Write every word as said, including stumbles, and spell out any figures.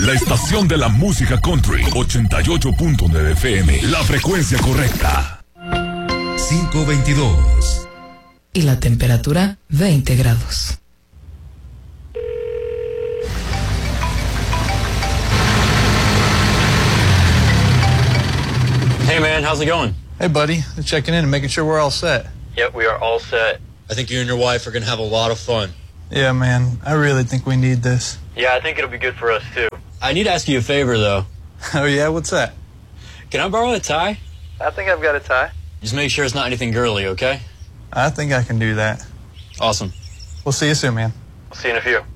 La estación de la música country, ochenta y ocho punto nueve F M. La frecuencia correcta. cinco veintidós. Y la temperatura, veinte grados. Hey man, how's it going? Hey buddy, just checking in and making sure we're all set. Yep, we are all set. I think you and your wife are gonna have a lot of fun. Yeah man, I really think we need this. Yeah, I think it'll be good for us too. I need to ask you a favor though. Oh yeah, what's that? Can I borrow a tie? I think I've got a tie. Just make sure it's not anything girly, okay? I think I can do that. Awesome. We'll see you soon, man. I'll see you in a few.